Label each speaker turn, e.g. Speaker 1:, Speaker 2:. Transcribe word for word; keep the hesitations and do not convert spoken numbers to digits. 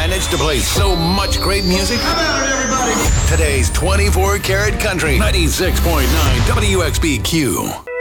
Speaker 1: managed to play so much great music?
Speaker 2: How about it, everybody?
Speaker 1: Today's twenty-four karat country, ninety-six point nine W X B Q.